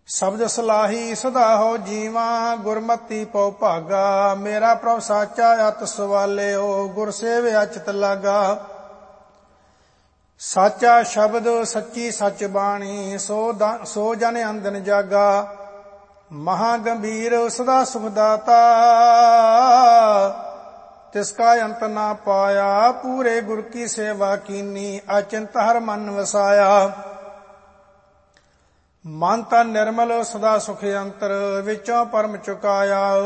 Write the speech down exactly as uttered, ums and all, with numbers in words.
ਸ਼ਬਦ ਸਲਾਹੀ ਸਦਾ ਹੋ ਜੀਵਾ, ਗੁਰਮਤੀ ਪਉ ਭਾਗਾ। ਮੇਰਾ ਪ੍ਰਭ ਸਾਚਾ ਅਤ ਸਵਾਲਿਓ, ਗੁਰ ਸੇਵਿਆ ਚਿਤ ਲਾਗਾ। ਸਾਚਾ ਸ਼ਬਦ ਸੱਚੀ ਸੱਚ ਬਾਣੀ, ਸੋ ਸੋ ਜਨ ਅੰਦਨ ਜਾਗਾ। ਮਹਾ ਗੰਭੀਰ ਸਦਾ ਸੁਖ ਦਾਤਾ, ਤਿਸਕਾ ਅੰਤ ਨਾ ਪਾਇਆ। ਪੂਰੇ ਗੁਰ ਕੀ ਸੇਵਾ ਕੀਨੀ, ਅਚਿੰਤ ਹਰ ਮਨ ਵਸਾਇਆ। ਮਨ ਤਨ ਨਿਰਮਲ ਸਦਾ ਸੁਖ ਅੰਤਰ, ਵਿੱਚੋਂ ਪਰਮ ਚੁਕਾਇਆ।